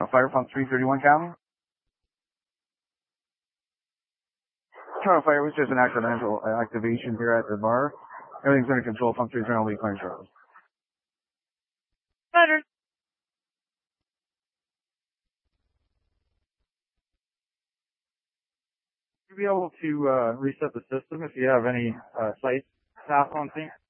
Fire Pump 331 County. Tower Fire was just an accidental activation here at the bar. Everything's under control. Pump 330 will be clearing shortly. Better. You'll be able to reset the system if you have any site staff on scene.